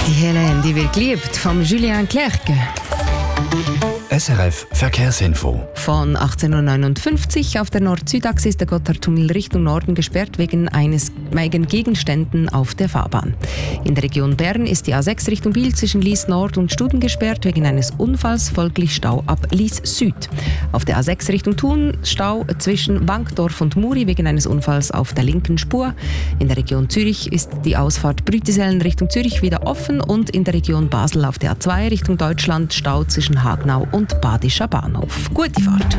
Die Helene, die wird geliebt vom Julien Clerc. SRF Verkehrsinfo. Von 18:59 Uhr auf der Nord-Süd-Achse ist der Gotthardtunnel Richtung Norden gesperrt wegen Gegenständen auf der Fahrbahn. In der Region Bern ist die A6 Richtung Biel zwischen Lies Nord und Studen gesperrt wegen eines Unfalls, folglich Stau ab Lies Süd. Auf der A6 Richtung Thun Stau zwischen Wankdorf und Muri wegen eines Unfalls auf der linken Spur. In der Region Zürich ist die Ausfahrt Brütisellen Richtung Zürich wieder offen und in der Region Basel auf der A2 Richtung Deutschland Stau zwischen Hagnau und Badischer Bahnhof. Gute Fahrt!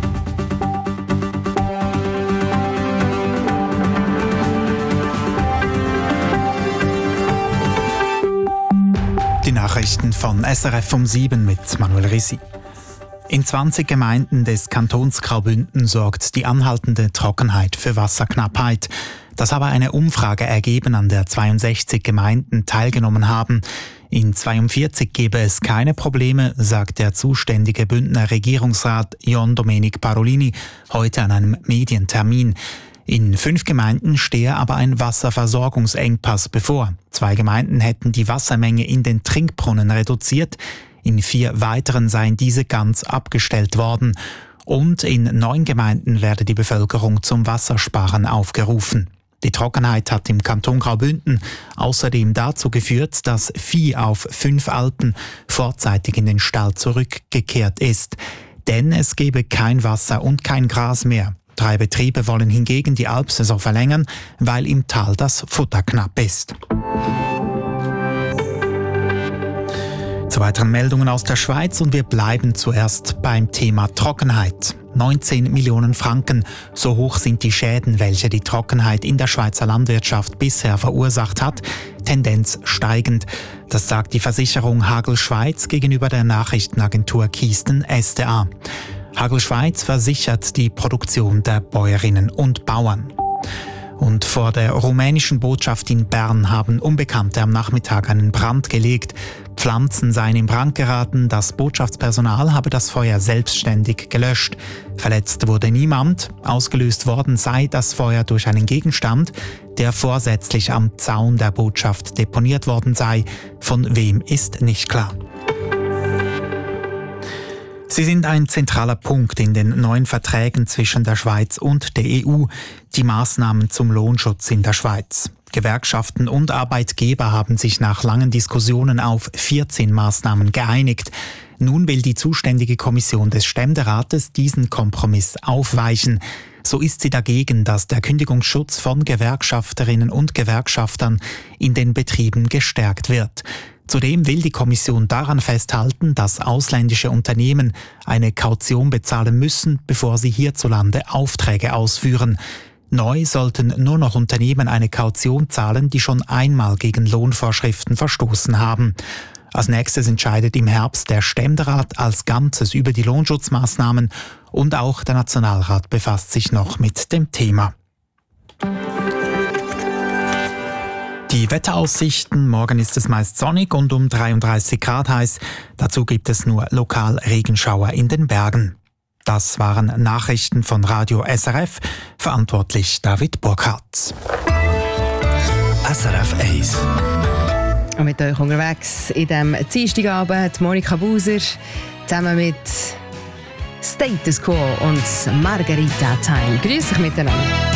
Die Nachrichten von SRF um 7 mit Manuel Risi. In 20 Gemeinden des Kantons Graubünden sorgt die anhaltende Trockenheit für Wasserknappheit. Das habe eine Umfrage ergeben, an der 62 Gemeinden teilgenommen haben. In 42 gebe es keine Probleme, sagt der zuständige Bündner Regierungsrat Jon Domenic Parolini heute an einem Medientermin. In 5 Gemeinden stehe aber ein Wasserversorgungsengpass bevor. 2 Gemeinden hätten die Wassermenge in den Trinkbrunnen reduziert. In 4 weiteren seien diese ganz abgestellt worden. Und in 9 Gemeinden werde die Bevölkerung zum Wassersparen aufgerufen. Die Trockenheit hat im Kanton Graubünden außerdem dazu geführt, dass Vieh auf 5 Alpen vorzeitig in den Stall zurückgekehrt ist. Denn es gebe kein Wasser und kein Gras mehr. 3 Betriebe wollen hingegen die Alpsaison verlängern, weil im Tal das Futter knapp ist. Zu weiteren Meldungen aus der Schweiz und wir bleiben zuerst beim Thema Trockenheit. 19 Millionen Franken, so hoch sind die Schäden, welche die Trockenheit in der Schweizer Landwirtschaft bisher verursacht hat, Tendenz steigend. Das sagt die Versicherung Hagel Schweiz gegenüber der Nachrichtenagentur Kisten SDA. Hagel Schweiz versichert die Produktion der Bäuerinnen und Bauern. Und vor der rumänischen Botschaft in Bern haben Unbekannte am Nachmittag einen Brand gelegt. Pflanzen seien in Brand geraten, das Botschaftspersonal habe das Feuer selbstständig gelöscht. Verletzt wurde niemand, ausgelöst worden sei das Feuer durch einen Gegenstand, der vorsätzlich am Zaun der Botschaft deponiert worden sei. Von wem ist nicht klar. Sie sind ein zentraler Punkt in den neuen Verträgen zwischen der Schweiz und der EU, die Maßnahmen zum Lohnschutz in der Schweiz. Gewerkschaften und Arbeitgeber haben sich nach langen Diskussionen auf 14 Maßnahmen geeinigt. Nun will die zuständige Kommission des Ständerates diesen Kompromiss aufweichen. So ist sie dagegen, dass der Kündigungsschutz von Gewerkschafterinnen und Gewerkschaftern in den Betrieben gestärkt wird. Zudem will die Kommission daran festhalten, dass ausländische Unternehmen eine Kaution bezahlen müssen, bevor sie hierzulande Aufträge ausführen. Neu sollten nur noch Unternehmen eine Kaution zahlen, die schon einmal gegen Lohnvorschriften verstoßen haben. Als nächstes entscheidet im Herbst der Ständerat als Ganzes über die Lohnschutzmaßnahmen und auch der Nationalrat befasst sich noch mit dem Thema. Die Wetteraussichten: Morgen ist es meist sonnig und um 33 Grad heiß. Dazu gibt es nur lokal Regenschauer in den Bergen. Das waren Nachrichten von Radio SRF. Verantwortlich David Burkhardt. SRF 1. Und mit euch unterwegs in diesem Dienstagabend Monika Buser zusammen mit Status Quo und Margarita Time. Grüß euch miteinander.